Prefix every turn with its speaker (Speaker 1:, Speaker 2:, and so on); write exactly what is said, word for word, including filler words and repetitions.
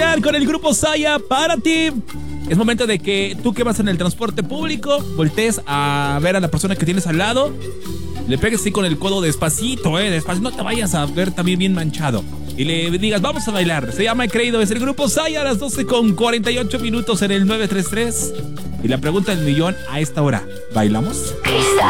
Speaker 1: bailar con el grupo Saya para ti. Es momento de que tú que vas en el transporte público voltees a ver a la persona que tienes al lado. Le pegues así con el codo despacito, eh, despacito. No te vayas a ver también bien manchado. Y le digas, vamos a bailar. Se llama He Creído, es el grupo Saya a las doce con cuarenta y ocho minutos en el nueve tres tres. Y la pregunta del millón a esta hora, ¿bailamos?